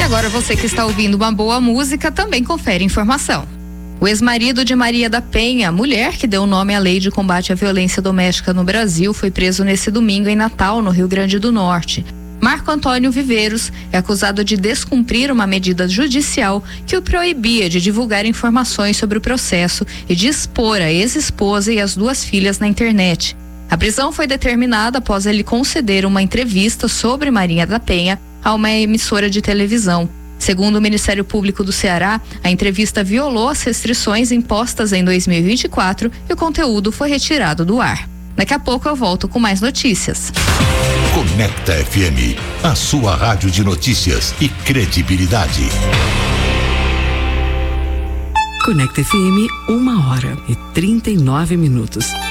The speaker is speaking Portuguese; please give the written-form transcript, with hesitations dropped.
agora você que está ouvindo uma boa música também confere informação. O ex-marido de Maria da Penha, mulher que deu nome à Lei de Combate à Violência Doméstica no Brasil, foi preso nesse domingo em Natal, no Rio Grande do Norte. Marco Antônio Viveiros é acusado de descumprir uma medida judicial que o proibia de divulgar informações sobre o processo e de expor a ex-esposa e as 2 filhas na internet. A prisão foi determinada após ele conceder uma entrevista sobre Maria da Penha a uma emissora de televisão. Segundo o Ministério Público do Ceará, a entrevista violou as restrições impostas em 2024 e o conteúdo foi retirado do ar. Daqui a pouco eu volto com mais notícias. Conecta FM, a sua rádio de notícias e credibilidade. Conecta FM, 1h39.